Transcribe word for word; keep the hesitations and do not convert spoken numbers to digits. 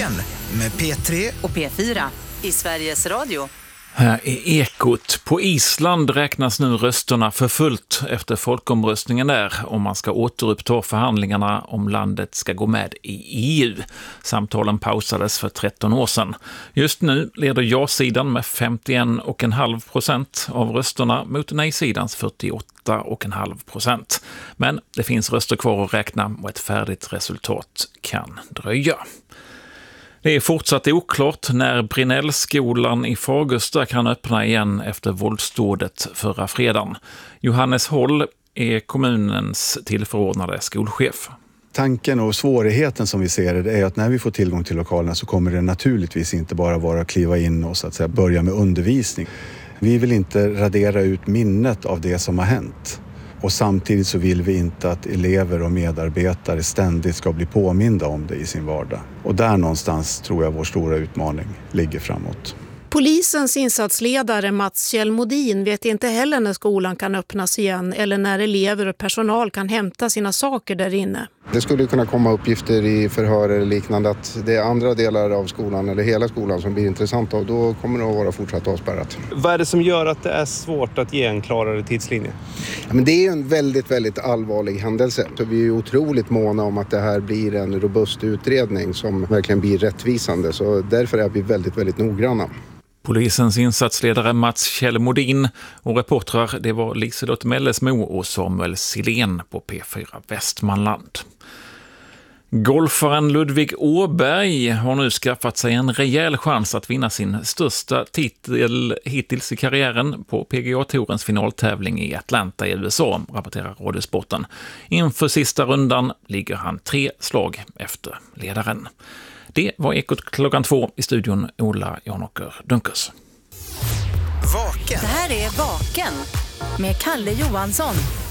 Vaken med P tre och P fyra i Sveriges Radio. Här är Ekot. På Island räknas nu rösterna för fullt efter folkomröstningen där om man ska återuppta förhandlingarna om landet ska gå med i E U. Samtalen pausades för tretton år sedan. Just nu leder ja-sidan med femtioen komma fem procent av rösterna mot nej-sidans fyrtioåtta komma fem procent. Men det finns röster kvar att räkna och ett färdigt resultat kan dröja. Det är fortsatt oklart när Brinnellskolan i Fagersta kan öppna igen efter våldsdådet förra fredagen. Johannes Håll är kommunens tillförordnade skolchef. Tanken och svårigheten som vi ser det är att när vi får tillgång till lokalerna så kommer det naturligtvis inte bara vara att kliva in och så att säga börja med undervisning. Vi vill inte radera ut minnet av det som har hänt. Och samtidigt så vill vi inte att elever och medarbetare ständigt ska bli påminda om det i sin vardag. Och där någonstans tror jag vår stora utmaning ligger framåt. Polisens insatsledare Mats Kjellmodin vet inte heller när skolan kan öppnas igen eller när elever och personal kan hämta sina saker där inne. Det skulle kunna komma uppgifter i förhör eller liknande att det är andra delar av skolan eller hela skolan som blir intressanta och då kommer det att vara fortsatt avspärrat. Vad är det som gör att det är svårt att ge en klarare tidslinje? Ja, men det är en väldigt, väldigt allvarlig händelse. Så vi är otroligt måna om att det här blir en robust utredning som verkligen blir rättvisande. Så därför är vi väldigt, väldigt noggranna. Polisens insatsledare Mats Kjellmodin och reportrar det var Liselott Mellesmo och Samuel Silén på P fyra Västmanland. Golfaren Ludvig Åberg har nu skaffat sig en rejäl chans att vinna sin största titel hittills i karriären på P G A-tourens finaltävling i Atlanta i U S A, rapporterar Radiosporten. Inför sista rundan ligger han tre slag efter ledaren. Det var Ekot klockan två i studion Ola Janåker Dunkers. Vaken. Det här är Vaken med Kalle Johansson.